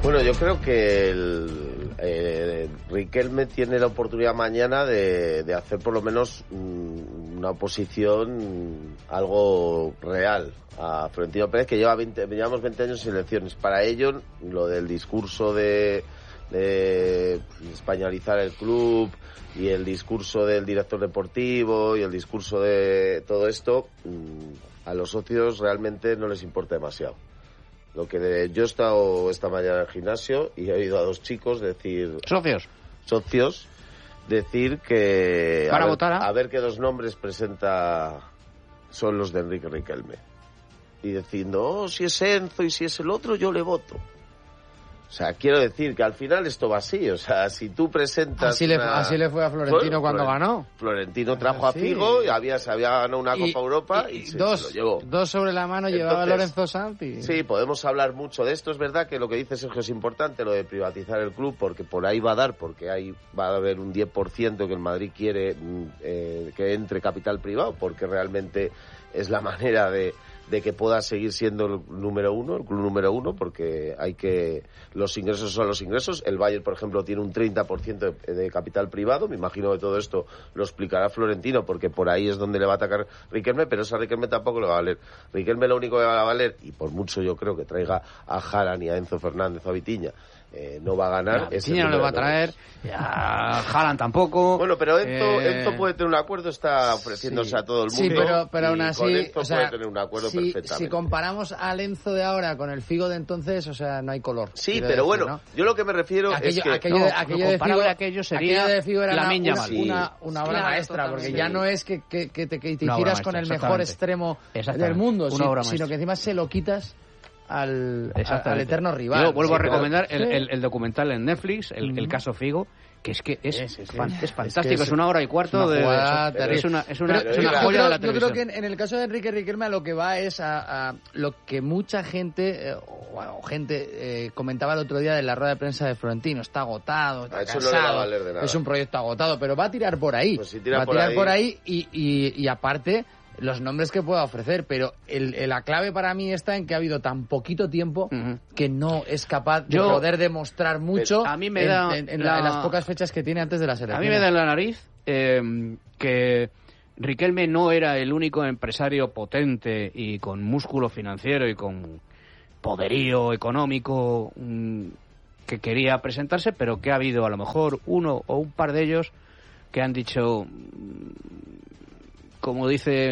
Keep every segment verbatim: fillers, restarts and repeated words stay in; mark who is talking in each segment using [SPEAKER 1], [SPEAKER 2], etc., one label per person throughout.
[SPEAKER 1] Bueno, yo creo que el, eh, Riquelme tiene la oportunidad mañana de, de hacer por lo menos mm, una oposición algo real a Florentino Pérez, que lleva veinte, llevamos veinte años sin elecciones. Para ello, lo del discurso de, de españolizar el club y el discurso del director deportivo y el discurso de todo esto, mm, a los socios realmente no les importa demasiado. Lo que de, yo he estado esta mañana en el gimnasio y he oído a dos chicos decir...
[SPEAKER 2] Socios.
[SPEAKER 1] Socios decir que...
[SPEAKER 2] Para
[SPEAKER 1] a ver,
[SPEAKER 2] votar a...
[SPEAKER 1] a ver qué dos nombres presenta son los de Enrique Riquelme. Y diciendo, oh, si es Enzo y si es el otro, yo le voto. O sea, quiero decir que al final esto va así. O sea, si tú presentas...
[SPEAKER 3] Así,
[SPEAKER 1] una...
[SPEAKER 3] le, así le fue a Florentino
[SPEAKER 1] bueno,
[SPEAKER 3] cuando
[SPEAKER 1] Florent...
[SPEAKER 3] ganó.
[SPEAKER 1] Florentino trajo a
[SPEAKER 3] sí.
[SPEAKER 1] Figo y había, se había ganado una
[SPEAKER 3] y,
[SPEAKER 1] Copa Europa y,
[SPEAKER 3] y,
[SPEAKER 1] y se,
[SPEAKER 3] dos,
[SPEAKER 1] se lo llevó.
[SPEAKER 3] Dos sobre la mano
[SPEAKER 1] Entonces,
[SPEAKER 3] llevaba Lorenzo Santi.
[SPEAKER 1] Sí, podemos hablar mucho de esto. Es verdad que lo que dice Sergio es importante, lo de privatizar el club, porque por ahí va a dar, porque ahí va a haber un diez por ciento que el Madrid quiere eh, que entre capital privado, porque realmente es la manera de... de que pueda seguir siendo el número uno, el club número uno, porque hay que... Los ingresos son los ingresos. El Bayern, por ejemplo, tiene un treinta por ciento de, de capital privado. Me imagino que todo esto lo explicará Florentino, porque por ahí es donde le va a atacar Riquelme, pero eso a Riquelme tampoco le va a valer. Riquelme lo único que va a valer, y por mucho yo creo que traiga a Haaland y a Enzo Fernández o a Vitinha, eh, no va a ganar.
[SPEAKER 2] Vitinha no le va a traer, a Haaland tampoco.
[SPEAKER 1] Bueno, pero Enzo,
[SPEAKER 2] eh...
[SPEAKER 1] Enzo puede tener un acuerdo, está ofreciéndose
[SPEAKER 3] sí.
[SPEAKER 1] a todo el mundo.
[SPEAKER 3] Sí, pero, pero aún así,
[SPEAKER 1] con Enzo
[SPEAKER 3] o sea,
[SPEAKER 1] puede tener un acuerdo
[SPEAKER 3] si,
[SPEAKER 1] perfectamente.
[SPEAKER 3] si comparamos al Enzo de ahora con el Figo de entonces, o sea, no hay color.
[SPEAKER 1] Sí, pero decir, bueno, ¿no? Yo lo que me refiero
[SPEAKER 3] aquello,
[SPEAKER 1] es que...
[SPEAKER 3] Aquello,
[SPEAKER 2] no,
[SPEAKER 3] aquello, de Figo,
[SPEAKER 2] aquello sería
[SPEAKER 3] aquello de Figo era
[SPEAKER 2] Lamine
[SPEAKER 3] una,
[SPEAKER 2] Yamal.
[SPEAKER 3] una, una obra
[SPEAKER 4] claro,
[SPEAKER 3] maestra, porque
[SPEAKER 4] sí.
[SPEAKER 3] ya no es que, que, que te, que te
[SPEAKER 2] una
[SPEAKER 3] giras con el mejor extremo del mundo, sino, sino que encima se lo quitas al, al eterno rival.
[SPEAKER 2] Yo vuelvo
[SPEAKER 3] sí,
[SPEAKER 2] a recomendar
[SPEAKER 3] claro.
[SPEAKER 2] el, el, el documental en Netflix, el,
[SPEAKER 3] mm.
[SPEAKER 2] el caso Figo, que es que es,
[SPEAKER 3] sí, sí, sí.
[SPEAKER 2] fan, es fantástico,
[SPEAKER 3] es, que es,
[SPEAKER 2] es una hora y cuarto
[SPEAKER 3] es
[SPEAKER 2] de...
[SPEAKER 3] de
[SPEAKER 2] es una, es una,
[SPEAKER 3] pero,
[SPEAKER 2] es una
[SPEAKER 3] yo
[SPEAKER 2] joya
[SPEAKER 3] creo,
[SPEAKER 2] de la
[SPEAKER 3] yo
[SPEAKER 2] televisión.
[SPEAKER 3] creo que en, en el caso de Enrique Riquelme a lo que va es a, a lo que mucha gente, eh, o, o gente eh, comentaba el otro día de la rueda de prensa de Florentino, está agotado, está
[SPEAKER 1] eso
[SPEAKER 3] cansado,
[SPEAKER 1] no le va a valer de nada.
[SPEAKER 3] Es un proyecto agotado, pero va a tirar por ahí,
[SPEAKER 1] pues si tira
[SPEAKER 3] va a
[SPEAKER 1] por
[SPEAKER 3] tirar
[SPEAKER 1] ahí...
[SPEAKER 3] por ahí y, y, y aparte... los nombres que pueda ofrecer, pero el, el, la clave para mí está en que ha habido tan poquito tiempo uh-huh. que no es capaz de Yo, poder demostrar mucho
[SPEAKER 2] a mí me da
[SPEAKER 3] en, en, en,
[SPEAKER 2] la,
[SPEAKER 3] en las pocas fechas que tiene antes de la selección.
[SPEAKER 2] A mí me da en la nariz eh, que Riquelme no era el único empresario potente y con músculo financiero y con poderío económico mm, que quería presentarse, pero que ha habido a lo mejor uno o un par de ellos que han dicho... como dice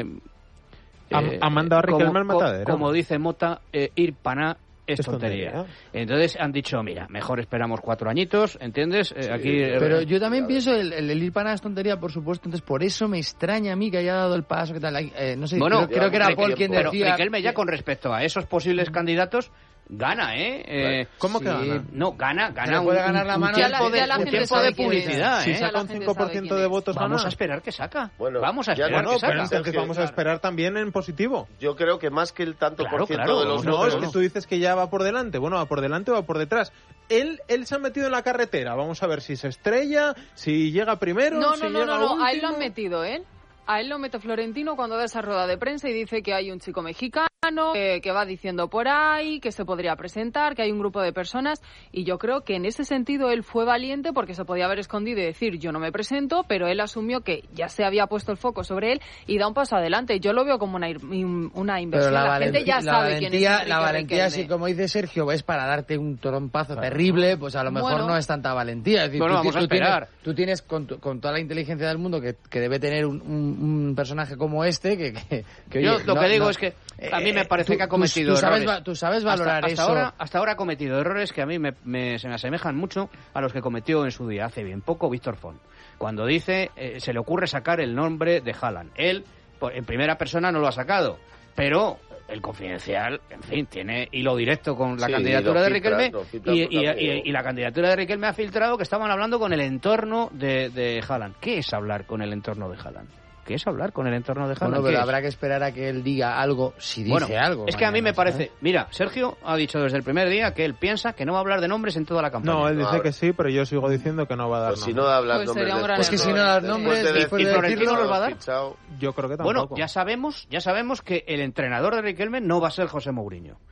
[SPEAKER 5] eh, ha mandado a Riquelme al matadero.
[SPEAKER 2] Como dice Mota, eh, ir paná es, es tontería. tontería. Entonces han dicho, mira, mejor esperamos cuatro añitos, ¿entiendes? Eh,
[SPEAKER 3] sí,
[SPEAKER 2] aquí
[SPEAKER 3] Pero
[SPEAKER 2] eh,
[SPEAKER 3] yo también claro. pienso, el, el, el ir paná es tontería, por supuesto, entonces por eso me extraña a mí que haya dado el paso, que tal, eh, no sé,
[SPEAKER 2] bueno,
[SPEAKER 3] creo, creo que era Paul quien
[SPEAKER 2] pero
[SPEAKER 3] decía...
[SPEAKER 2] Riquelme ya con respecto a esos posibles candidatos gana, ¿eh? eh
[SPEAKER 5] ¿Cómo
[SPEAKER 3] sí.
[SPEAKER 5] que gana?
[SPEAKER 2] No, gana, gana
[SPEAKER 3] puede
[SPEAKER 2] un,
[SPEAKER 3] ganar la mano
[SPEAKER 2] un tiempo de,
[SPEAKER 4] la
[SPEAKER 2] un tiempo de publicidad,
[SPEAKER 5] Si
[SPEAKER 2] ¿eh?
[SPEAKER 5] saca un cinco por ciento de votos,
[SPEAKER 2] vamos
[SPEAKER 5] gana.
[SPEAKER 2] a esperar que saca.
[SPEAKER 1] Bueno,
[SPEAKER 2] vamos a esperar
[SPEAKER 5] no,
[SPEAKER 2] que saca.
[SPEAKER 5] Pero entonces vamos a esperar también en positivo.
[SPEAKER 1] Yo creo que más que el tanto
[SPEAKER 2] claro,
[SPEAKER 1] por ciento
[SPEAKER 2] claro,
[SPEAKER 1] de los
[SPEAKER 5] no,
[SPEAKER 1] votos...
[SPEAKER 5] es que tú dices que ya va por delante. Bueno, va por delante o va por detrás. Él, él se ha metido en la carretera. Vamos a ver si se estrella, si llega primero,
[SPEAKER 4] no,
[SPEAKER 5] si
[SPEAKER 4] no, no,
[SPEAKER 5] llega
[SPEAKER 4] no, no,
[SPEAKER 5] último.
[SPEAKER 4] a él lo han metido, ¿eh? A él lo mete Florentino cuando da esa rueda de prensa y dice que hay un chico mexicano que, que va diciendo por ahí, que se podría presentar, que hay un grupo de personas, y yo creo que en ese sentido él fue valiente porque se podía haber escondido y decir yo no me presento, pero él asumió que ya se había puesto el foco sobre él y da un paso adelante. Yo lo veo como una, una inversión.
[SPEAKER 3] La,
[SPEAKER 4] la
[SPEAKER 3] valentía,
[SPEAKER 4] gente ya
[SPEAKER 3] la
[SPEAKER 4] sabe
[SPEAKER 3] valentía,
[SPEAKER 4] quién es Enrique
[SPEAKER 3] La valentía,
[SPEAKER 4] Riquelme.
[SPEAKER 3] si como dice Sergio, es para darte un trompazo
[SPEAKER 5] claro.
[SPEAKER 3] terrible, pues a lo mejor
[SPEAKER 4] bueno.
[SPEAKER 3] no es tanta valentía. Es decir,
[SPEAKER 2] bueno,
[SPEAKER 3] tú,
[SPEAKER 2] vamos
[SPEAKER 3] tú
[SPEAKER 2] a esperar.
[SPEAKER 3] Tienes, tú tienes con, tu, con toda la inteligencia del mundo que, que debe tener un, un, un personaje como este, que... que, que
[SPEAKER 2] yo
[SPEAKER 3] oye,
[SPEAKER 2] lo
[SPEAKER 3] no,
[SPEAKER 2] que digo
[SPEAKER 3] no,
[SPEAKER 2] es que a mí me parece
[SPEAKER 3] tú,
[SPEAKER 2] que ha cometido
[SPEAKER 3] tú, tú
[SPEAKER 2] errores.
[SPEAKER 3] Sabes, tú sabes valorar
[SPEAKER 2] hasta, hasta
[SPEAKER 3] eso.
[SPEAKER 2] Ahora, hasta ahora ha cometido errores que a mí me, me, se me asemejan mucho a los que cometió en su día, hace bien poco, Víctor Font. Cuando dice, eh, se le ocurre sacar el nombre de Haaland. Él, en primera persona, no lo ha sacado, pero... el Confidencial, en fin, tiene hilo directo con la
[SPEAKER 1] sí,
[SPEAKER 2] candidatura de Riquelme
[SPEAKER 1] filtra,
[SPEAKER 2] y, y, y, y la candidatura de Riquelme ha filtrado que estaban hablando con el entorno de, de Haaland. ¿Qué es hablar con el entorno de Haaland? ¿Qué es hablar con el entorno de Haaland?
[SPEAKER 3] Bueno, pero
[SPEAKER 2] es?
[SPEAKER 3] habrá que esperar a que él diga algo, si dice
[SPEAKER 2] bueno,
[SPEAKER 3] algo.
[SPEAKER 2] Es que a mí me
[SPEAKER 3] mañana,
[SPEAKER 2] parece...
[SPEAKER 3] ¿sabes?
[SPEAKER 2] Mira, Sergio ha dicho desde el primer día que él piensa que no va a hablar de nombres en toda la campaña.
[SPEAKER 5] No, él dice
[SPEAKER 1] no,
[SPEAKER 5] que sí, pero yo sigo diciendo que no va a dar
[SPEAKER 1] pues
[SPEAKER 5] nombres.
[SPEAKER 1] si no hablas
[SPEAKER 4] Pues
[SPEAKER 1] nombres
[SPEAKER 4] sería un gran
[SPEAKER 3] Es que si
[SPEAKER 4] error.
[SPEAKER 3] no das nombres,
[SPEAKER 1] de
[SPEAKER 3] después
[SPEAKER 2] ¿Y
[SPEAKER 3] de
[SPEAKER 2] Florentino
[SPEAKER 3] decirlo,
[SPEAKER 2] los va a dar?
[SPEAKER 1] fichado.
[SPEAKER 5] Yo creo que tampoco.
[SPEAKER 2] Bueno, ya sabemos, ya sabemos que el entrenador de Riquelme no va a ser José Mourinho.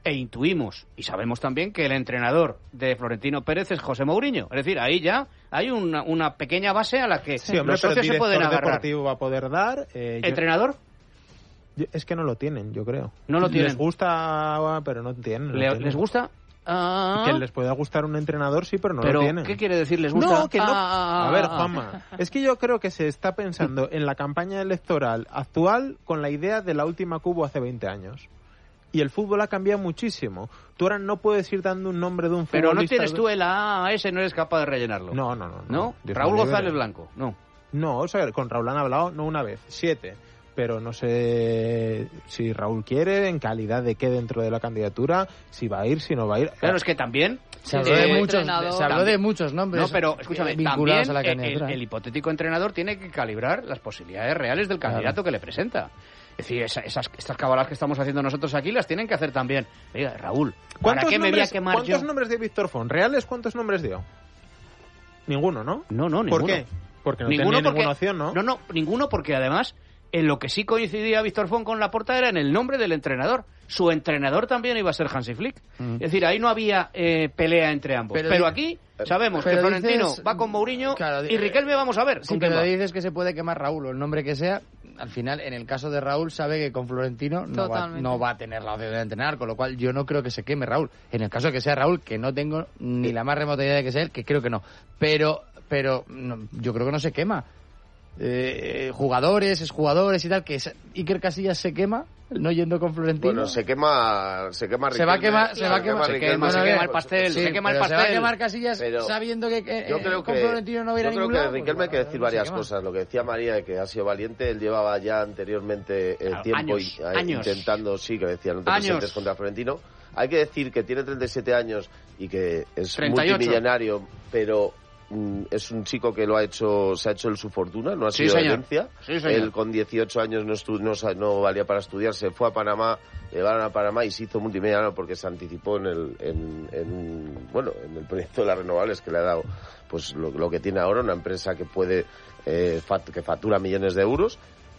[SPEAKER 2] e intuimos y sabemos también que el entrenador de Florentino Pérez es José Mourinho. Es decir, ahí ya hay una, una pequeña base a la que
[SPEAKER 5] sí, hombre,
[SPEAKER 2] los socios se pueden agarrar.
[SPEAKER 5] Deportivo va a poder dar. Eh,
[SPEAKER 2] ¿Entrenador?
[SPEAKER 5] Yo, es que no lo tienen, yo creo.
[SPEAKER 2] No lo tienen.
[SPEAKER 5] Les gusta, pero no tienen. No
[SPEAKER 2] Le,
[SPEAKER 5] tienen.
[SPEAKER 2] ¿Les gusta? Ah.
[SPEAKER 5] Que les pueda gustar un entrenador, sí, pero no
[SPEAKER 2] pero,
[SPEAKER 5] lo tienen.
[SPEAKER 2] ¿qué quiere decir? ¿Les gusta?
[SPEAKER 5] No, que no.
[SPEAKER 2] Ah.
[SPEAKER 5] A ver, Juanma, es que yo creo que se está pensando en la campaña electoral actual con la idea de la última que hubo hace veinte años. Y el fútbol ha cambiado muchísimo. Tú ahora no puedes ir dando un nombre de un futbolista...
[SPEAKER 2] Pero no tienes tú el A a ese, no eres capaz de rellenarlo.
[SPEAKER 5] No, no, no.
[SPEAKER 2] ¿No?
[SPEAKER 5] ¿No?
[SPEAKER 2] Raúl González Blanco, no.
[SPEAKER 5] No, o sea, con Raúl han hablado no una vez, siete. Pero no sé si Raúl quiere, en calidad de qué dentro de la candidatura, si va a ir, si no va a ir.
[SPEAKER 2] Claro, es que también...
[SPEAKER 3] Se habló,
[SPEAKER 2] eh,
[SPEAKER 3] de, muchos, se habló de muchos nombres.
[SPEAKER 2] No, pero escúchame,
[SPEAKER 3] vinculados
[SPEAKER 2] también
[SPEAKER 3] a la
[SPEAKER 2] el,
[SPEAKER 3] candidatura.
[SPEAKER 2] el, el hipotético entrenador tiene que calibrar las posibilidades reales del candidato claro. que le presenta. Es decir, esa, esas, estas cabalas que estamos haciendo nosotros aquí las tienen que hacer también. Oiga, Raúl, ¿para qué me voy a quemar
[SPEAKER 5] ¿cuántos
[SPEAKER 2] yo?
[SPEAKER 5] nombres dio Víctor Font? ¿Reales cuántos nombres dio? Ninguno, ¿no?
[SPEAKER 2] No, no, ninguno.
[SPEAKER 5] ¿Por qué? Porque no
[SPEAKER 2] ninguno
[SPEAKER 5] tenía
[SPEAKER 2] porque,
[SPEAKER 5] ninguna opción, ¿no?
[SPEAKER 2] No, no, ninguno porque además en lo que sí coincidía Víctor Font con Laporta era en el nombre del entrenador. Su entrenador también iba a ser Hansi Flick. Mm. Es decir, ahí no había eh, pelea entre ambos. Pero, pero aquí sabemos pero que Florentino dices, va con Mourinho claro, y Riquelme vamos a ver.
[SPEAKER 3] Sí, pero dices que se puede quemar Raúl o el nombre que sea. Al final, en el caso de Raúl, sabe que con Florentino no va, no va a tener la opción de entrenar, con lo cual yo no creo que se queme Raúl. En el caso de que sea Raúl, que no tengo ni la más remota idea de que sea él, que creo que no. Pero, pero no, yo creo que no se quema. Eh, jugadores, exjugadores y tal, que Iker Casillas se quema no yendo con Florentino.
[SPEAKER 1] Bueno, se quema, se quema Riquelme.
[SPEAKER 3] Se va a quemar, se va a quemar,
[SPEAKER 2] se quema, se quema el pastel, sí, se quema el pastel.
[SPEAKER 3] Se va a quemar Casillas pero sabiendo que, que
[SPEAKER 1] yo creo
[SPEAKER 3] con
[SPEAKER 1] que,
[SPEAKER 3] Florentino no hubiera
[SPEAKER 1] yo creo
[SPEAKER 3] ningún
[SPEAKER 1] que
[SPEAKER 3] lado.
[SPEAKER 1] Riquelme pues, hay que decir varias cosas. Lo que decía María de que ha sido valiente, él llevaba ya anteriormente eh,
[SPEAKER 2] claro,
[SPEAKER 1] tiempo
[SPEAKER 2] años,
[SPEAKER 1] y,
[SPEAKER 2] años.
[SPEAKER 1] intentando, sí, que decía, no te
[SPEAKER 2] años.
[SPEAKER 1] presentes contra Florentino. Hay que decir que tiene treinta y siete años y que es
[SPEAKER 2] treinta y ocho.
[SPEAKER 1] Multimillonario, pero es un chico que lo ha hecho, se ha hecho el su fortuna, no ha
[SPEAKER 2] sí,
[SPEAKER 1] sido
[SPEAKER 2] señor.
[SPEAKER 1] herencia.
[SPEAKER 2] Sí, señor.
[SPEAKER 1] Él con dieciocho años no, estu no, no valía para estudiar, se fue a Panamá, llevaron a Panamá y se hizo multimillonario porque se anticipó en el, en, en, bueno, en el proyecto de las renovables que le ha dado pues lo, lo que tiene ahora, una empresa que puede eh, fat que factura millones de euros.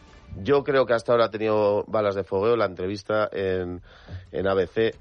[SPEAKER 1] Yo creo que hasta ahora ha tenido balas de fogueo. La entrevista en, en A B C.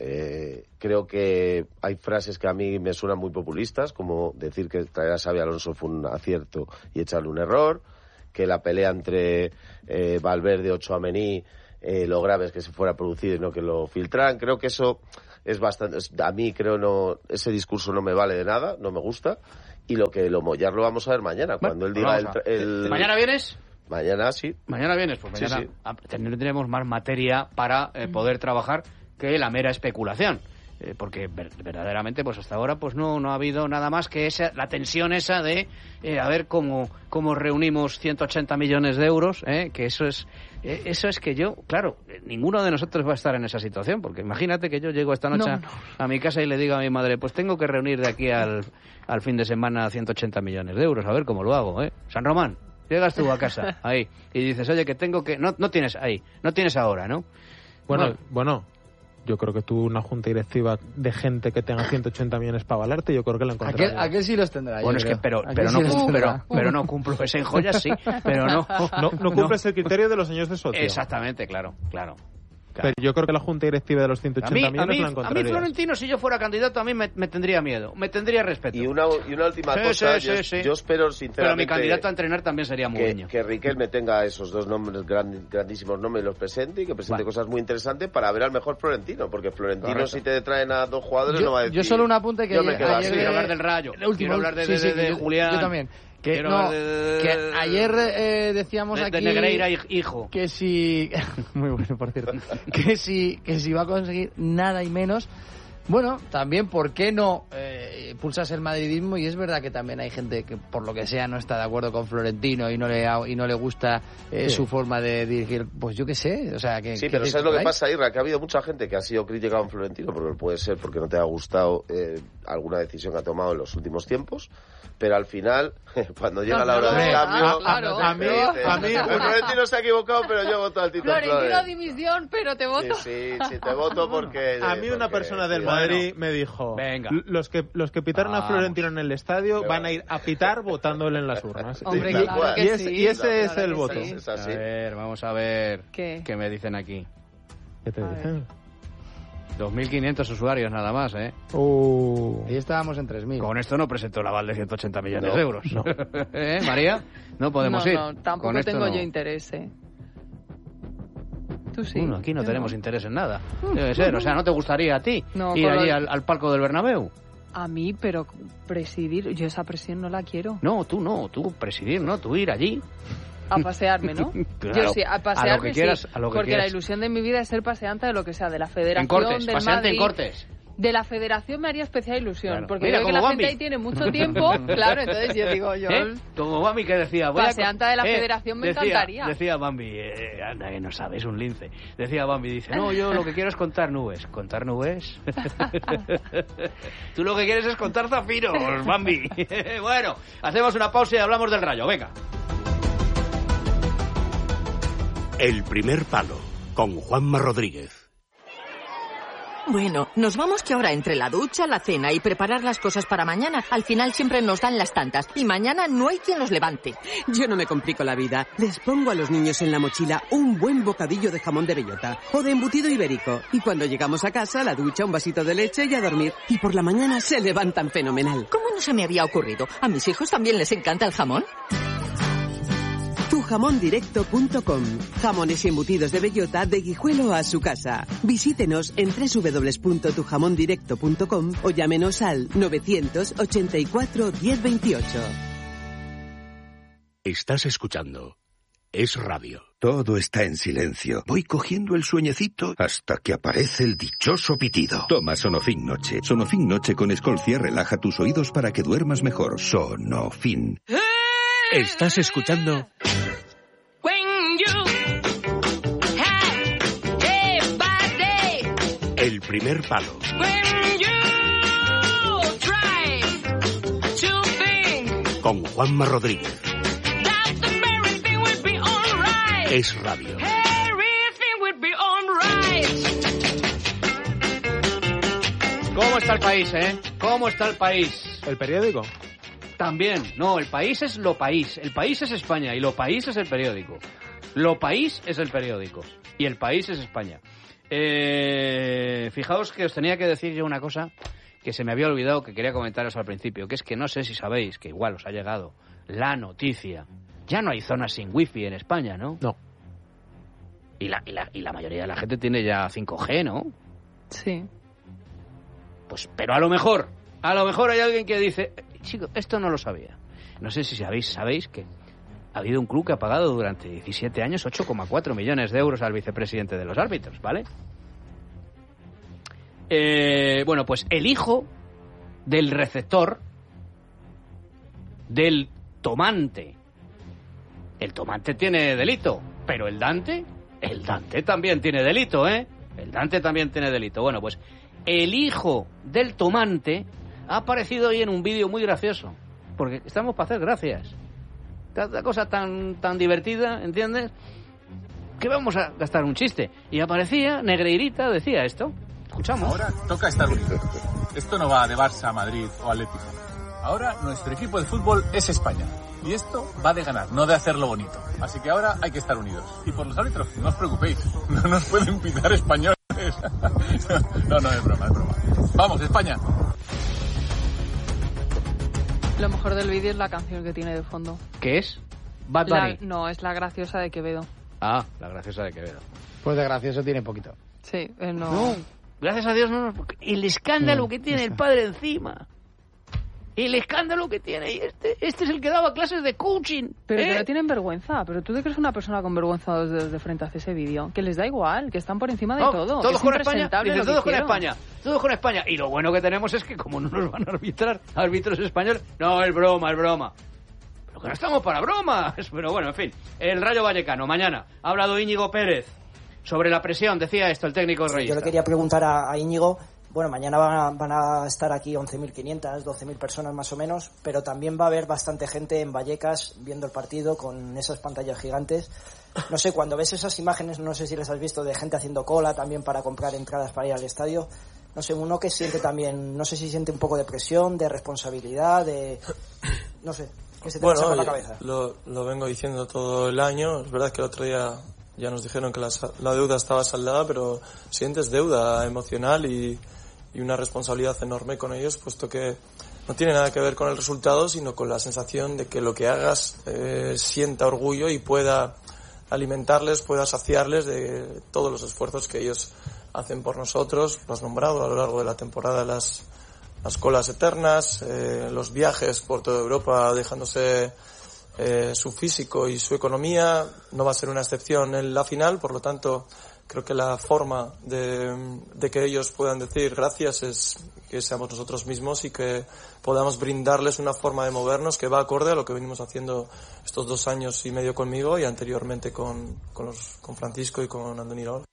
[SPEAKER 1] Eh, creo que hay frases que a mí me suenan muy populistas, como decir que traer a Xabi Alonso fue un acierto y echarle un error, que la pelea entre eh, Valverde o Tchouaméni, eh, lo grave es que se fuera producido y no que lo filtraran. Creo que eso es bastante, a mí creo no, ese discurso no me vale de nada, no me gusta, y lo que lo mollar lo vamos a ver mañana, bueno, cuando él diga el, el...
[SPEAKER 2] ¿Mañana vienes?
[SPEAKER 1] Mañana sí.
[SPEAKER 2] Mañana vienes, pues mañana sí, sí. tendremos más materia para eh, poder trabajar que la mera especulación, eh, porque ver, verdaderamente pues hasta ahora pues no no ha habido nada más que esa la tensión esa de eh, a ver cómo cómo reunimos ciento ochenta millones de euros, eh, que eso es eh, eso es que yo, claro, ninguno de nosotros va a estar en esa situación, porque imagínate que yo llego esta noche no, no. a mi casa y le digo a mi madre, pues tengo que reunir de aquí al, al fin de semana ciento ochenta millones de euros, a ver cómo lo hago, eh. San Román, llegas tú a casa ahí y dices, oye, que tengo que no no tienes ahí, no tienes ahora, ¿no?
[SPEAKER 5] Bueno, bueno. bueno. Yo creo que tú, una junta directiva de gente que tenga ciento ochenta millones para valerte, yo creo que la encontrarás.
[SPEAKER 3] ¿A qué sí los tendrá?
[SPEAKER 2] Bueno, es que, pero, pero, no, sí pero, pero no cumplo ese en joyas, sí, pero no.
[SPEAKER 5] No, no cumples no. el criterio de los señores de socio.
[SPEAKER 2] Exactamente, claro, claro.
[SPEAKER 5] Claro. Pero yo creo que la junta directiva de los ciento ochenta millones
[SPEAKER 2] a mí,
[SPEAKER 5] la encontraría.
[SPEAKER 2] A mí Florentino, si yo fuera candidato, a mí me, me tendría miedo, me tendría respeto.
[SPEAKER 1] Y una, y una última
[SPEAKER 2] sí,
[SPEAKER 1] cosa,
[SPEAKER 2] sí,
[SPEAKER 1] yo,
[SPEAKER 2] sí, sí.
[SPEAKER 1] yo espero sinceramente...
[SPEAKER 2] Pero mi candidato a entrenar también sería Mourinho.
[SPEAKER 1] Que, que Riquelme tenga esos dos nombres, gran, grandísimos nombres, y los presente y que presente vale. cosas muy interesantes para ver al mejor Florentino, porque Florentino Correcto. si te traen a dos jugadores
[SPEAKER 3] yo,
[SPEAKER 1] no va a decir...
[SPEAKER 3] Yo solo un apunte que...
[SPEAKER 1] Yo me quedo
[SPEAKER 3] ayer,
[SPEAKER 1] así.
[SPEAKER 2] Quiero hablar del Rayo,
[SPEAKER 3] último,
[SPEAKER 2] quiero hablar de,
[SPEAKER 3] sí,
[SPEAKER 2] de,
[SPEAKER 3] sí,
[SPEAKER 2] de, de
[SPEAKER 3] yo,
[SPEAKER 2] Julián...
[SPEAKER 3] Yo también. Que, no,
[SPEAKER 2] de...
[SPEAKER 3] que ayer eh, decíamos
[SPEAKER 2] de,
[SPEAKER 3] aquí...
[SPEAKER 2] De Negreira, hijo.
[SPEAKER 3] Que si... Muy bueno, por cierto. que si, que si va a conseguir nada y menos... Bueno, también, ¿por qué no eh, pulsas el madridismo? Y es verdad que también hay gente que, por lo que sea, no está de acuerdo con Florentino y no le y no le gusta eh, sí. su forma de dirigir. Pues yo qué sé, o sea... Que,
[SPEAKER 1] sí,
[SPEAKER 3] que
[SPEAKER 1] pero ¿sabes lo que pasa, Irra? Que ha habido mucha gente que ha sido crítica con Florentino, porque puede ser porque no te ha gustado eh, alguna decisión que ha tomado en los últimos tiempos, pero al final, cuando llega no, la hora no, del cambio...
[SPEAKER 4] Ah, claro.
[SPEAKER 5] A mí, a mí...
[SPEAKER 1] Florentino se ha equivocado, pero yo voto al Tito
[SPEAKER 4] Florentino
[SPEAKER 1] Flores.
[SPEAKER 4] dimisión, pero te voto.
[SPEAKER 1] Sí, sí, sí, te voto porque...
[SPEAKER 5] A mí una
[SPEAKER 1] porque,
[SPEAKER 5] persona del
[SPEAKER 1] sí,
[SPEAKER 5] Madrid
[SPEAKER 1] bueno.
[SPEAKER 5] me dijo,
[SPEAKER 2] venga,
[SPEAKER 5] los que los que pitaron
[SPEAKER 2] Vamos.
[SPEAKER 5] a Florentino en el estadio Pero... van a ir a pitar votándole en las urnas.
[SPEAKER 4] Hombre,
[SPEAKER 5] y,
[SPEAKER 4] claro que
[SPEAKER 5] y, es,
[SPEAKER 4] sí.
[SPEAKER 5] y ese
[SPEAKER 4] Claro
[SPEAKER 5] es el
[SPEAKER 4] que
[SPEAKER 5] voto.
[SPEAKER 4] sí.
[SPEAKER 1] Es así.
[SPEAKER 2] A ver, vamos a ver
[SPEAKER 4] ¿Qué?
[SPEAKER 2] qué me dicen aquí.
[SPEAKER 5] ¿Qué te
[SPEAKER 4] A
[SPEAKER 5] dicen?
[SPEAKER 2] dos mil quinientos usuarios nada más, ¿eh?
[SPEAKER 3] Uh, ahí estábamos en tres mil.
[SPEAKER 2] Con esto no presentó el aval de ciento ochenta millones
[SPEAKER 1] no,
[SPEAKER 2] de euros.
[SPEAKER 5] No.
[SPEAKER 2] ¿Eh, María? No podemos
[SPEAKER 4] no,
[SPEAKER 2] ir.
[SPEAKER 4] No, tampoco
[SPEAKER 2] Con
[SPEAKER 4] tengo
[SPEAKER 2] no.
[SPEAKER 4] yo interés, ¿eh? Tú sí.
[SPEAKER 2] Bueno, aquí no
[SPEAKER 4] yo
[SPEAKER 2] tenemos
[SPEAKER 4] no.
[SPEAKER 2] interés en nada. Debe ser, o sea, ¿no te gustaría a ti
[SPEAKER 4] No,
[SPEAKER 2] ir
[SPEAKER 4] con
[SPEAKER 2] allí
[SPEAKER 4] lo-
[SPEAKER 2] al, al palco del Bernabéu?
[SPEAKER 4] A mí, pero presidir, yo esa presión no la quiero.
[SPEAKER 2] No, tú no, tú presidir, ¿no? Tú ir allí.
[SPEAKER 4] A pasearme, ¿no?
[SPEAKER 2] Claro,
[SPEAKER 4] yo sí, a pasearme
[SPEAKER 2] a lo que quieras,
[SPEAKER 4] sí,
[SPEAKER 2] a lo que
[SPEAKER 4] porque
[SPEAKER 2] quieras.
[SPEAKER 4] la ilusión de mi vida es ser paseante de lo que sea, de la Federación,
[SPEAKER 2] En Cortes,
[SPEAKER 4] del
[SPEAKER 2] paseante
[SPEAKER 4] Madrid.
[SPEAKER 2] en Cortes.
[SPEAKER 4] De la Federación me haría especial ilusión,
[SPEAKER 2] Claro.
[SPEAKER 4] porque
[SPEAKER 2] Mira,
[SPEAKER 4] veo que
[SPEAKER 2] como
[SPEAKER 4] la
[SPEAKER 2] Bambi.
[SPEAKER 4] gente ahí tiene mucho tiempo, claro, entonces yo digo, yo...
[SPEAKER 2] ¿Eh? Como Bambi que decía... Voy
[SPEAKER 4] Paseanta
[SPEAKER 2] a...
[SPEAKER 4] de la
[SPEAKER 2] eh,
[SPEAKER 4] Federación me
[SPEAKER 2] decía,
[SPEAKER 4] encantaría.
[SPEAKER 2] Decía Bambi, eh, anda que no sabes, un lince. Decía Bambi, dice, no, yo lo que quiero es contar nubes. ¿Contar nubes? Tú lo que quieres es contar zafiros, Bambi. Bueno, hacemos una pausa y hablamos del Rayo, venga.
[SPEAKER 6] El primer palo, con Juanma Rodríguez.
[SPEAKER 7] Bueno, nos vamos que ahora entre la ducha, la cena y preparar las cosas para mañana, al final siempre nos dan las tantas y mañana no hay quien los levante.
[SPEAKER 8] Yo no me complico la vida. Les pongo a los niños en la mochila un buen bocadillo de jamón de bellota o de embutido ibérico. Y cuando llegamos a casa, la ducha, un vasito de leche y a dormir. Y por la mañana se levantan fenomenal.
[SPEAKER 7] ¿Cómo no se me había ocurrido? ¿A mis hijos también les encanta el jamón?
[SPEAKER 8] tu jamón directo punto com. Jamones y embutidos de bellota de Guijuelo a su casa. Visítenos en doble u doble u doble u punto tu jamón directo punto com o llámenos al novecientos ochenta y cuatro diez veintiocho.
[SPEAKER 6] Estás escuchando Es Radio.
[SPEAKER 9] Todo está en silencio. Voy cogiendo el sueñecito hasta que aparece el dichoso pitido. Toma Sonofin Noche. Sonofin Noche con Escolcia relaja tus oídos para que duermas mejor. Sonofin.
[SPEAKER 6] Estás escuchando El primer palo. Con Juanma Rodríguez. Es Radio.
[SPEAKER 2] ¿Cómo está el país, eh? ¿Cómo está el país?
[SPEAKER 5] ¿El periódico?
[SPEAKER 2] También. No, el país es lo país. El país es España y lo país es el periódico. Lo país es el periódico y el país es España. Eh, fijaos que os tenía que decir yo una cosa que se me había olvidado, que quería comentaros al principio, que es que no sé si sabéis, que igual os ha llegado la noticia. Ya no hay zonas sin wifi en España, ¿no?
[SPEAKER 5] No.
[SPEAKER 2] Y la, y la, y la mayoría de la gente tiene ya cinco G, ¿no?
[SPEAKER 4] Sí.
[SPEAKER 2] Pues, pero a lo mejor, a lo mejor hay alguien que dice, chico, esto no lo sabía. No sé si sabéis, sabéis que ha habido un club que ha pagado durante diecisiete años ocho coma cuatro millones de euros al vicepresidente de los árbitros, ¿vale? Eh, bueno, pues el hijo del receptor del tomante. El tomante tiene delito, pero el Dante, el Dante también tiene delito, ¿eh? El Dante también tiene delito. Bueno, pues el hijo del tomante ha aparecido hoy en un vídeo muy gracioso, porque estamos para hacer gracias. Cada cosa tan tan divertida, ¿entiendes? Que vamos a gastar un chiste. Y aparecía, Negreirita decía esto. Escuchamos.
[SPEAKER 10] Ahora toca estar unidos. Esto no va de Barça, Madrid o Atlético. Ahora nuestro equipo de fútbol es España. Y esto va de ganar, no de hacerlo bonito. Así que ahora hay que estar unidos. Y por los árbitros, no os preocupéis. No nos pueden pitar españoles. No, no, es broma, es broma. ¡Vamos, España!
[SPEAKER 4] Lo mejor del vídeo es la canción que tiene de fondo.
[SPEAKER 2] ¿Qué es? Bad
[SPEAKER 4] La-
[SPEAKER 2] Bunny.
[SPEAKER 4] no, es la graciosa de Quevedo.
[SPEAKER 2] Ah, la graciosa de Quevedo.
[SPEAKER 3] Pues de gracioso tiene poquito.
[SPEAKER 4] Sí, eh, no.
[SPEAKER 2] No, gracias a Dios no nos... El escándalo
[SPEAKER 3] Mm,
[SPEAKER 2] que tiene el
[SPEAKER 3] eso.
[SPEAKER 2] padre encima. El escándalo que tiene. Y este, este es el que daba clases de coaching.
[SPEAKER 4] Pero
[SPEAKER 2] ¿eh?
[SPEAKER 4] que no tienen vergüenza. Pero tú te crees una persona con vergüenza desde de frente hace ese vídeo. Que les da igual, que están por encima de
[SPEAKER 2] No,
[SPEAKER 4] todo. que
[SPEAKER 2] todos
[SPEAKER 4] es
[SPEAKER 2] con España.
[SPEAKER 4] impresentable
[SPEAKER 2] Dice,
[SPEAKER 4] lo que
[SPEAKER 2] todos con
[SPEAKER 4] hicieron.
[SPEAKER 2] España. Todos con España. Y lo bueno que tenemos es que como no nos van a arbitrar árbitros españoles, no, es broma, es broma. Pero que no estamos para bromas. Pero bueno, en fin. El Rayo Vallecano. Mañana ha hablado Íñigo Pérez sobre la presión. Decía esto el técnico
[SPEAKER 11] Sí,
[SPEAKER 2] reyista.
[SPEAKER 11] yo le quería preguntar a, a Íñigo. Bueno, mañana van a, van a estar aquí once mil quinientas, doce mil personas más o menos, pero también va a haber bastante gente en Vallecas viendo el partido con esas pantallas gigantes. No sé, cuando ves esas imágenes, no sé si las has visto, de gente haciendo cola también para comprar entradas para ir al estadio. No sé, uno que siente también, no sé si siente un poco de presión, de responsabilidad, de... no sé, que se te
[SPEAKER 12] Bueno,
[SPEAKER 11] pasa por la
[SPEAKER 12] yo
[SPEAKER 11] cabeza.
[SPEAKER 12] Lo, lo vengo diciendo todo el año. Es verdad que el otro día ya nos dijeron que la, la deuda estaba saldada, pero sientes deuda emocional y, y una responsabilidad enorme con ellos, puesto que no tiene nada que ver con el resultado, sino con la sensación de que lo que hagas eh, sienta orgullo y pueda alimentarles, pueda saciarles de todos los esfuerzos que ellos hacen por nosotros. Lo has nombrado a lo largo de la temporada, las, las colas eternas, eh, los viajes por toda Europa dejándose eh, su físico y su economía. No va a ser una excepción en la final, por lo tanto creo que la forma de, de que ellos puedan decir gracias es que seamos nosotros mismos y que podamos brindarles una forma de movernos que va acorde a lo que venimos haciendo estos dos años y medio conmigo y anteriormente con, con, los, con Francisco y con Andoni Iraola.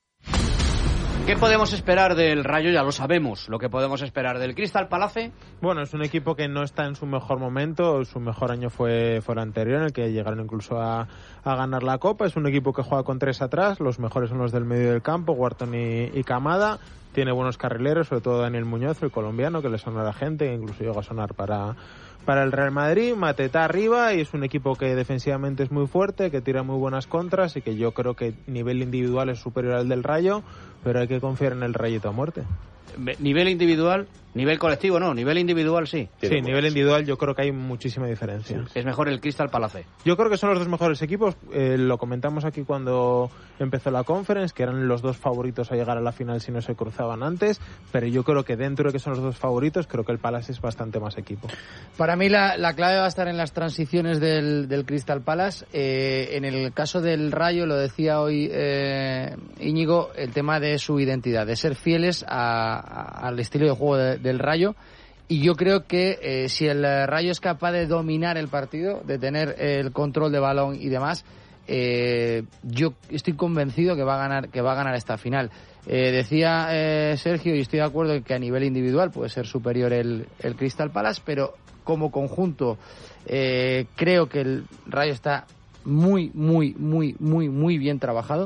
[SPEAKER 2] ¿Qué podemos esperar del Rayo? Ya lo sabemos. Lo que podemos esperar del Crystal Palace.
[SPEAKER 5] Bueno, es un equipo que no está en su mejor momento. Su mejor año fue, fue el anterior, en el que llegaron incluso a, a ganar la Copa. Es un equipo que juega con tres atrás. Los mejores son los del medio del campo, Wharton y, y Kamada. Tiene buenos carrileros, sobre todo Daniel Muñoz, el colombiano, que le suena a la gente, que incluso llegó a sonar para, para el Real Madrid. Mateta arriba, y es un equipo que defensivamente es muy fuerte, que tira muy buenas contras y que yo creo que nivel individual es superior al del Rayo, pero hay que confiar en el Rayito a muerte.
[SPEAKER 2] Nivel individual, nivel colectivo no, nivel individual sí.
[SPEAKER 5] Sí, nivel individual yo creo que hay muchísima diferencia.
[SPEAKER 2] Es mejor el Crystal Palace.
[SPEAKER 5] Yo creo que son los dos mejores equipos. Eh, lo comentamos aquí cuando empezó la Conference, que eran los dos favoritos a llegar a la final si no se cruzaban antes, pero yo creo que dentro de que son los dos favoritos, creo que el Palace es bastante más equipo.
[SPEAKER 3] Para mí la, la clave va a estar en las transiciones del, del Crystal Palace. Eh, en el caso del Rayo, lo decía hoy eh, Íñigo, el tema de su identidad, de ser fieles a al estilo de juego de, del Rayo, y yo creo que eh, si el Rayo es capaz de dominar el partido, de tener el control de balón y demás, eh, yo estoy convencido que va a ganar que va a ganar esta final. Eh, decía eh, Sergio, y estoy de acuerdo en que a nivel individual puede ser superior el, el Crystal Palace, pero como conjunto eh, creo que el Rayo está muy, muy, muy, muy, muy bien trabajado.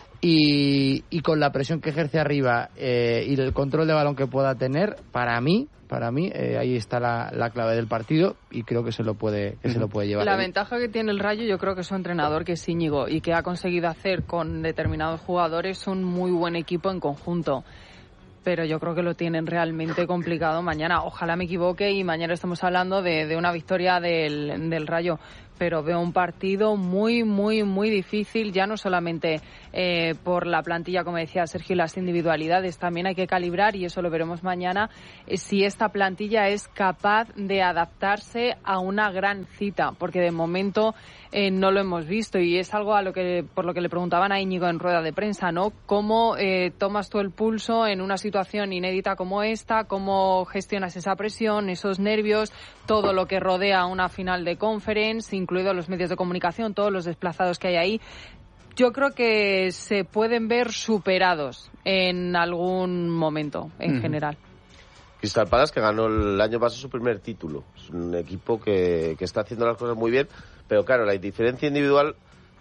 [SPEAKER 3] Y, y con la presión que ejerce arriba eh, y el control de balón que pueda tener, para mí, para mí eh, ahí está la, la clave del partido y creo que se lo puede que se lo puede llevar.
[SPEAKER 4] La ventaja que tiene el Rayo, yo creo que su entrenador, que es Íñigo, y que ha conseguido hacer con determinados jugadores un muy buen equipo en conjunto. Pero yo creo que lo tienen realmente complicado mañana. Ojalá me equivoque y mañana estamos hablando de, de una victoria del, del Rayo. Pero veo un partido muy, muy, muy difícil, ya no solamente eh, por la plantilla, como decía Sergio, y las individualidades. También hay que calibrar, y eso lo veremos mañana, eh, si esta plantilla es capaz de adaptarse a una gran cita, porque de momento eh, no lo hemos visto, y es algo a lo que por lo que le preguntaban a Íñigo en rueda de prensa, ¿no? ¿Cómo eh, tomas tú el pulso en una situación inédita como esta? ¿Cómo gestionas esa presión, esos nervios, todo lo que rodea una final de Conference, incluidos los medios de comunicación, todos los desplazados que hay ahí? Yo creo que se pueden ver superados en algún momento, en uh-huh. general.
[SPEAKER 1] Crystal Palace, que ganó el año pasado su primer título. Es un equipo que, que está haciendo las cosas muy bien, pero claro, la diferencia individual,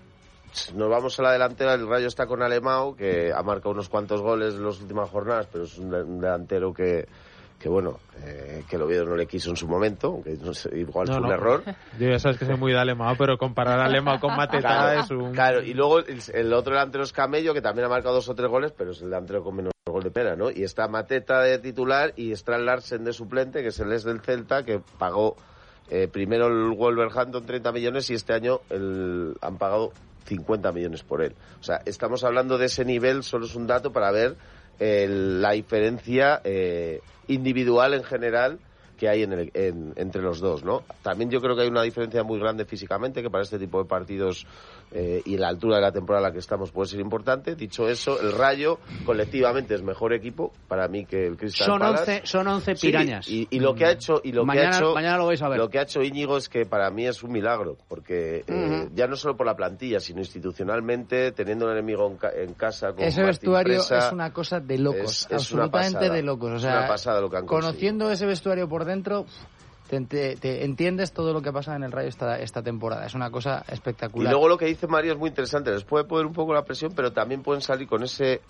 [SPEAKER 1] nos vamos a la delantera, el Rayo está con Alemão, que ha marcado unos cuantos goles en las últimas jornadas, pero es un, un delantero que... que bueno, eh, que el Oviedo no le quiso en su momento, aunque no sé, igual no, fue un no. error.
[SPEAKER 5] Yo ya sabes que soy muy de Alemão, pero comparar a Alemão con Mateta
[SPEAKER 1] claro,
[SPEAKER 5] es un...
[SPEAKER 1] Claro, y luego el, el otro delantero es Camello, que también ha marcado dos o tres goles, pero es el delantero con menos gol de pena, ¿no? Y está Mateta de titular y Strand Larsen de suplente, que es el ex del Celta, que pagó eh, primero el Wolverhampton treinta millones y este año el, han pagado cincuenta millones por él. O sea, estamos hablando de ese nivel, solo es un dato para ver el, la diferencia eh, individual en general que hay en el, en, entre los dos, ¿no? También yo creo que hay una diferencia muy grande físicamente, que para este tipo de partidos eh, y la altura de la temporada en la que estamos puede ser importante. Dicho eso, el Rayo colectivamente es mejor equipo para mí que el Crystal
[SPEAKER 2] son
[SPEAKER 1] Palace.
[SPEAKER 2] once, son once pirañas.
[SPEAKER 1] Sí, y, y lo que ha hecho y lo
[SPEAKER 2] mañana,
[SPEAKER 1] que ha hecho
[SPEAKER 2] mañana lo vais a ver.
[SPEAKER 1] Lo que ha hecho Íñigo es que para mí es un milagro, porque eh, uh-huh. ya no solo por la plantilla, sino institucionalmente, teniendo un enemigo en, ca- en casa con
[SPEAKER 3] ese
[SPEAKER 1] Martín
[SPEAKER 3] vestuario
[SPEAKER 1] Presa,
[SPEAKER 3] es una cosa de locos,
[SPEAKER 1] es, es
[SPEAKER 3] absolutamente de locos. O sea,
[SPEAKER 1] es una pasada lo que han
[SPEAKER 3] conociendo
[SPEAKER 1] conseguido.
[SPEAKER 3] Ese vestuario por dentro, te, te, te entiendes todo lo que pasa en el Rayo esta, esta temporada. Es una cosa espectacular.
[SPEAKER 1] Y luego lo que dice Mario es muy interesante. Les puede poner un poco la presión, pero también pueden salir con ese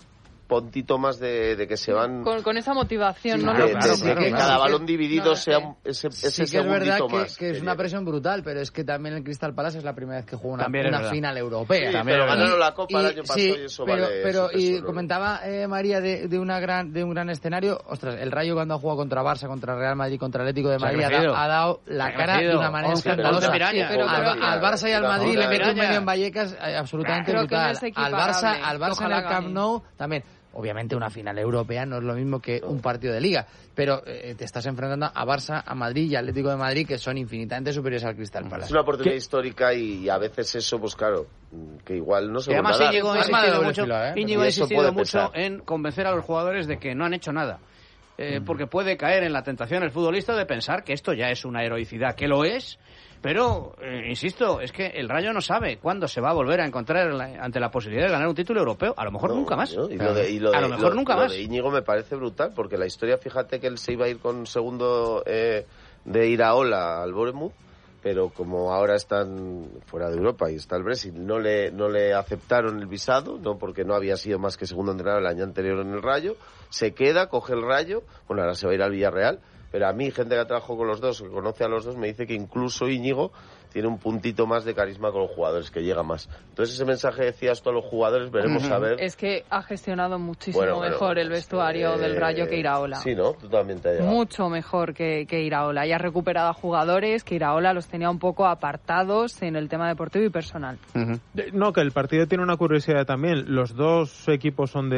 [SPEAKER 1] puntito más de, de que se van...
[SPEAKER 4] Con, con esa motivación,
[SPEAKER 1] sí,
[SPEAKER 4] ¿no?
[SPEAKER 1] De,
[SPEAKER 4] Claro,
[SPEAKER 1] de,
[SPEAKER 4] claro,
[SPEAKER 1] de
[SPEAKER 4] claro,
[SPEAKER 1] que
[SPEAKER 4] claro.
[SPEAKER 1] cada
[SPEAKER 4] Sí,
[SPEAKER 1] balón
[SPEAKER 4] que,
[SPEAKER 1] dividido
[SPEAKER 4] no,
[SPEAKER 1] sea
[SPEAKER 4] eh,
[SPEAKER 1] ese, ese
[SPEAKER 3] sí que es verdad
[SPEAKER 1] segundito
[SPEAKER 3] que,
[SPEAKER 1] más.
[SPEAKER 3] que es una presión brutal, pero es que también el Crystal Palace es la primera vez que juega una,
[SPEAKER 2] También es
[SPEAKER 3] una
[SPEAKER 2] verdad.
[SPEAKER 3] final europea.
[SPEAKER 1] Sí, pero ganaron la Copa el año pasado
[SPEAKER 3] sí,
[SPEAKER 1] y eso
[SPEAKER 3] pero,
[SPEAKER 1] vale
[SPEAKER 3] pero
[SPEAKER 1] su
[SPEAKER 3] y
[SPEAKER 1] peso, ¿no?
[SPEAKER 3] comentaba eh, María de, de, una gran, de un gran escenario. Ostras, el Rayo cuando ha jugado contra Barça, contra Real Madrid, contra Atlético de
[SPEAKER 2] Se ha
[SPEAKER 3] Madrid ha,
[SPEAKER 2] crecido.
[SPEAKER 3] da- ha dado
[SPEAKER 2] Se
[SPEAKER 3] la
[SPEAKER 2] ha
[SPEAKER 3] cara
[SPEAKER 2] crecido.
[SPEAKER 3] de una manera
[SPEAKER 2] once,
[SPEAKER 3] escandalosa.
[SPEAKER 2] once pirañas.
[SPEAKER 4] Sí, pero
[SPEAKER 3] al,
[SPEAKER 4] creo que-
[SPEAKER 3] al Barça y al
[SPEAKER 1] Una
[SPEAKER 3] Madrid le mete un
[SPEAKER 2] piraña.
[SPEAKER 3] medio en Vallecas eh, absolutamente
[SPEAKER 4] Creo que no
[SPEAKER 3] brutal.
[SPEAKER 4] es
[SPEAKER 3] al
[SPEAKER 4] equiparable.
[SPEAKER 3] Barça, al Barça en
[SPEAKER 4] Ojalá
[SPEAKER 3] el Camp
[SPEAKER 4] gane.
[SPEAKER 3] Nou también. Obviamente una final europea no es lo mismo que un partido de liga, pero eh, te estás enfrentando a Barça, a Madrid y Atlético de Madrid, que son infinitamente superiores al Crystal Palace.
[SPEAKER 1] Es una oportunidad
[SPEAKER 3] ¿Qué?
[SPEAKER 1] histórica y a veces eso, pues claro, que igual no se
[SPEAKER 2] Y además
[SPEAKER 1] vuelve a dar.
[SPEAKER 2] Íñigo ha
[SPEAKER 3] Arma de
[SPEAKER 2] insistido
[SPEAKER 3] doble
[SPEAKER 2] mucho,
[SPEAKER 3] filo, ¿eh?
[SPEAKER 2] Íñigo
[SPEAKER 1] Y
[SPEAKER 2] ha
[SPEAKER 1] eso
[SPEAKER 2] insistido
[SPEAKER 1] puede
[SPEAKER 2] mucho
[SPEAKER 1] pesar.
[SPEAKER 2] en convencer a los jugadores de que no han hecho nada. Eh, porque puede caer en la tentación el futbolista de pensar que esto ya es una heroicidad, que lo es, pero, eh, insisto, es que el Rayo no sabe cuándo se va a volver a encontrar la- ante la posibilidad de ganar un título europeo. A lo mejor
[SPEAKER 1] No,
[SPEAKER 2] nunca más.
[SPEAKER 1] ¿no? Y lo de- y lo
[SPEAKER 2] a
[SPEAKER 1] de-
[SPEAKER 2] lo mejor
[SPEAKER 1] lo-
[SPEAKER 2] nunca
[SPEAKER 1] lo
[SPEAKER 2] más.
[SPEAKER 1] de Íñigo me parece brutal, porque la historia, fíjate que él se iba a ir con segundo eh, de Iraola al Bournemouth, pero como ahora están fuera de Europa y está el Brexit, no le, no le aceptaron el visado, no porque no había sido más que segundo entrenador el año anterior en el Rayo, se queda, coge el Rayo, bueno, ahora se va a ir al Villarreal, pero a mí, gente que trabajó con los dos, que conoce a los dos, me dice que incluso Íñigo tiene un puntito más de carisma con los jugadores, que llega más. Entonces ese mensaje decías tú a los jugadores, veremos
[SPEAKER 2] Ujú.
[SPEAKER 1] a ver.
[SPEAKER 4] Es que ha gestionado muchísimo
[SPEAKER 1] Bueno, bueno,
[SPEAKER 4] mejor el vestuario
[SPEAKER 1] eh,
[SPEAKER 4] del Rayo que Iraola.
[SPEAKER 1] Sí, ¿no? Tú también te ha llegado.
[SPEAKER 4] Mucho mejor que, que Iraola. Y ha recuperado a jugadores que Iraola los tenía un poco apartados en el tema deportivo y personal.
[SPEAKER 2] Ujú.
[SPEAKER 5] De- No, que el partido tiene una curiosidad también. Los dos equipos son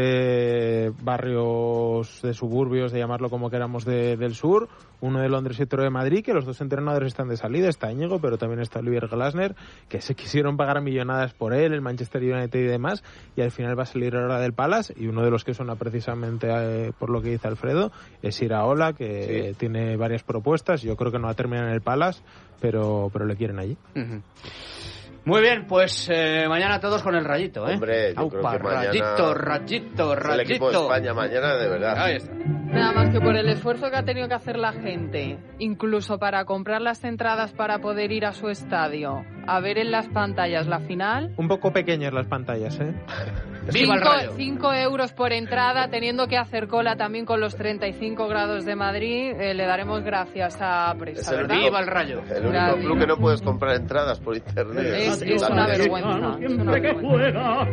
[SPEAKER 5] de barrios, de suburbios, de llamarlo como queramos, de- del sur. Uno de Londres y otro de Madrid, que los dos entrenadores están de salida. Está Íñigo, pero también está Oliver Glasner, que se quisieron pagar millonadas por él, el Manchester United y demás. Y al final va a salir ahora del Palace. Y uno de los que suena precisamente, eh, por lo que dice Alfredo, es Iraola, que
[SPEAKER 1] Sí.
[SPEAKER 5] tiene varias propuestas. Yo creo que no va a terminar en el Palace, pero, pero le quieren allí.
[SPEAKER 2] Ujú. Muy bien, pues eh, mañana todos con el rayito, ¿eh?
[SPEAKER 1] Hombre, yo creo que mañana-
[SPEAKER 2] Rayito, rayito,
[SPEAKER 1] El equipo de
[SPEAKER 2] rayito.
[SPEAKER 1] España mañana, de verdad.
[SPEAKER 2] Ahí está.
[SPEAKER 4] Nada más que por el esfuerzo que ha tenido que hacer la gente, incluso para comprar las entradas para poder ir a su estadio, a ver en las pantallas la final.
[SPEAKER 5] Un poco pequeñas las pantallas, ¿eh?
[SPEAKER 2] ¡Viva el Rayo!
[SPEAKER 4] cinco euros por entrada, teniendo que hacer cola también con los treinta y cinco grados de Madrid. Eh, le daremos gracias a
[SPEAKER 1] Es
[SPEAKER 4] Presa,
[SPEAKER 1] el
[SPEAKER 4] ¿verdad?
[SPEAKER 1] único-
[SPEAKER 2] ¡Viva el Rayo!
[SPEAKER 1] El único
[SPEAKER 4] Gracias.
[SPEAKER 1] club que no puedes comprar entradas por internet.
[SPEAKER 4] Es, es
[SPEAKER 1] La
[SPEAKER 4] una
[SPEAKER 1] verdad.
[SPEAKER 4] vergüenza. Es una vergüenza.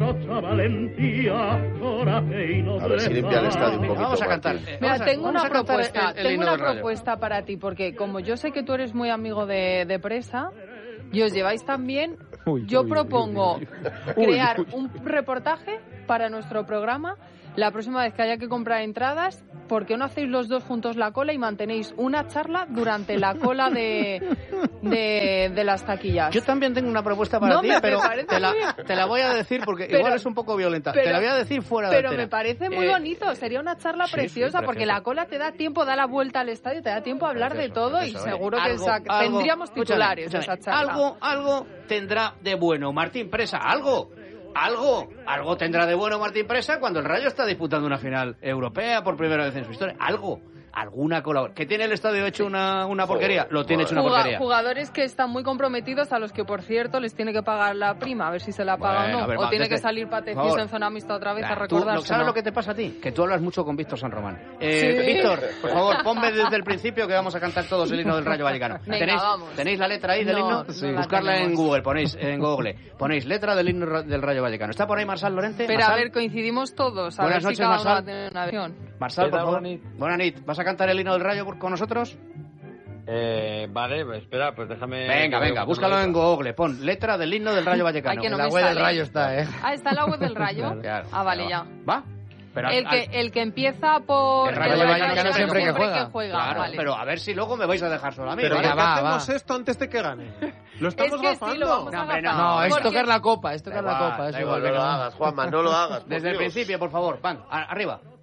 [SPEAKER 1] A ver si limpia el estadio un
[SPEAKER 2] Venga,
[SPEAKER 1] poquito.
[SPEAKER 2] vamos a cantar.
[SPEAKER 1] Martín.
[SPEAKER 2] Eh,
[SPEAKER 4] Mira,
[SPEAKER 2] vamos a-
[SPEAKER 4] tengo
[SPEAKER 2] vamos
[SPEAKER 4] una
[SPEAKER 2] a cantar
[SPEAKER 4] propuesta,
[SPEAKER 2] el- el
[SPEAKER 4] tengo
[SPEAKER 2] himno
[SPEAKER 4] una
[SPEAKER 2] del Rayo.
[SPEAKER 4] propuesta para ti, porque como yo sé que tú eres muy amigo de, de Presa y os lleváis tan bien,
[SPEAKER 5] Uy,
[SPEAKER 4] yo
[SPEAKER 5] uy,
[SPEAKER 4] propongo
[SPEAKER 5] uy, uy.
[SPEAKER 4] crear
[SPEAKER 5] Uy, uy.
[SPEAKER 4] un reportaje para nuestro programa. La próxima vez que haya que comprar entradas, ¿por qué no hacéis los dos juntos la cola y mantenéis una charla durante la cola de, de, de las taquillas?
[SPEAKER 2] Yo también tengo una propuesta para
[SPEAKER 4] No,
[SPEAKER 2] ti,
[SPEAKER 4] me- me
[SPEAKER 2] pero
[SPEAKER 4] parece
[SPEAKER 2] te la,
[SPEAKER 4] muy bien.
[SPEAKER 2] te la voy a decir porque
[SPEAKER 4] Pero-
[SPEAKER 2] igual es un poco violenta. te
[SPEAKER 4] pero-
[SPEAKER 2] la voy a decir fuera de
[SPEAKER 4] Pero
[SPEAKER 2] antena.
[SPEAKER 4] me parece muy
[SPEAKER 2] Eh,
[SPEAKER 4] bonito, sería una charla
[SPEAKER 2] sí, sí,
[SPEAKER 4] preciosa porque
[SPEAKER 2] preciosa.
[SPEAKER 4] la cola te da tiempo, da la vuelta al estadio, te da tiempo a hablar de
[SPEAKER 2] Precioso,
[SPEAKER 4] todo
[SPEAKER 2] precioso,
[SPEAKER 4] y
[SPEAKER 2] oye.
[SPEAKER 4] seguro que
[SPEAKER 2] Algo-
[SPEAKER 4] sa-
[SPEAKER 2] algo-
[SPEAKER 4] tendríamos
[SPEAKER 2] escúchame,
[SPEAKER 4] titulares de
[SPEAKER 2] escúchame,
[SPEAKER 4] esa charla.
[SPEAKER 2] Algo, algo tendrá de bueno Martín Presa, algo. Algo, algo tendrá de bueno Martín Presa cuando el Rayo está disputando una final europea por primera vez en su historia. Algo, alguna colaboración. ¿Que tiene el estadio hecho una, una porquería? Lo tiene hecho una
[SPEAKER 4] Juga-
[SPEAKER 2] porquería.
[SPEAKER 4] Jugadores que están muy comprometidos, a los que, por cierto, les tiene que pagar la prima, a ver si se la paga
[SPEAKER 2] Bueno,
[SPEAKER 4] o
[SPEAKER 2] a
[SPEAKER 4] no.
[SPEAKER 2] ver,
[SPEAKER 4] o
[SPEAKER 2] va,
[SPEAKER 4] tiene
[SPEAKER 2] desde-
[SPEAKER 4] que salir
[SPEAKER 2] por
[SPEAKER 4] Patecis
[SPEAKER 2] favor.
[SPEAKER 4] en zona mixta otra vez a
[SPEAKER 2] Nah, tú,
[SPEAKER 4] recordarse.
[SPEAKER 2] ¿sabes lo que te pasa a ti? Que tú hablas mucho con Víctor San Román. Eh,
[SPEAKER 4] Sí.
[SPEAKER 2] Víctor, por favor, ponme desde el principio que vamos a cantar todos el himno del Rayo Vallecano.
[SPEAKER 4] Venga,
[SPEAKER 2] ¿Tenéis,
[SPEAKER 4] vamos.
[SPEAKER 2] ¿Tenéis la letra ahí del
[SPEAKER 4] No,
[SPEAKER 2] himno?
[SPEAKER 4] no la
[SPEAKER 2] Buscarla en
[SPEAKER 4] tenemos.
[SPEAKER 2] Google, ponéis en Google. Ponéis letra del himno ra- del Rayo Vallecano. ¿Está por ahí Marsal Lorente?
[SPEAKER 4] Pero
[SPEAKER 2] Marsal,
[SPEAKER 4] a ver, coincidimos todos, a
[SPEAKER 2] Buenas
[SPEAKER 4] ver
[SPEAKER 2] noches,
[SPEAKER 4] si cada uno va
[SPEAKER 2] Marsal.
[SPEAKER 4] a tener una versión.
[SPEAKER 2] Marsal, por
[SPEAKER 13] Hola,
[SPEAKER 2] favor.
[SPEAKER 13] buenas
[SPEAKER 2] Buenas noches. ¿Vas a cantar el himno del Rayo por- con nosotros?
[SPEAKER 13] Eh, vale, pues espera, pues déjame...
[SPEAKER 2] Venga, venga, búscalo en Google. Pon letra del himno del Rayo Vallecano.
[SPEAKER 4] Ay, que no
[SPEAKER 3] La
[SPEAKER 4] me
[SPEAKER 3] web del
[SPEAKER 4] sale.
[SPEAKER 3] Rayo está, ¿eh?
[SPEAKER 4] Ah, está la web del Rayo.
[SPEAKER 2] Claro.
[SPEAKER 4] Ah, vale, ya.
[SPEAKER 2] ¿Va? Pero
[SPEAKER 4] El
[SPEAKER 2] al-
[SPEAKER 4] que, el que empieza por...
[SPEAKER 2] El Rayo
[SPEAKER 4] el
[SPEAKER 2] Vallecano siempre que
[SPEAKER 3] juega.
[SPEAKER 2] Claro,
[SPEAKER 4] vale.
[SPEAKER 2] pero a ver si luego me vais a dejar solo a mí.
[SPEAKER 5] Pero
[SPEAKER 2] ¿vale?
[SPEAKER 5] ¿por qué
[SPEAKER 3] va,
[SPEAKER 5] hacemos
[SPEAKER 3] va.
[SPEAKER 5] esto antes de que gane? Lo estamos
[SPEAKER 4] Es que sí,
[SPEAKER 5] gafando.
[SPEAKER 4] lo vamos a
[SPEAKER 2] No, hombre,
[SPEAKER 4] agafar.
[SPEAKER 3] No, es
[SPEAKER 4] Porque-
[SPEAKER 3] tocar la copa, es tocar
[SPEAKER 2] Da
[SPEAKER 3] la
[SPEAKER 2] igual,
[SPEAKER 3] copa.
[SPEAKER 2] da
[SPEAKER 3] eso
[SPEAKER 2] igual,
[SPEAKER 3] es
[SPEAKER 1] No
[SPEAKER 3] lo
[SPEAKER 1] lo
[SPEAKER 3] que no.
[SPEAKER 1] hagas, Juanma, no lo hagas. por
[SPEAKER 2] Desde el
[SPEAKER 1] Dios.
[SPEAKER 2] principio, por favor. Pan, a- arriba.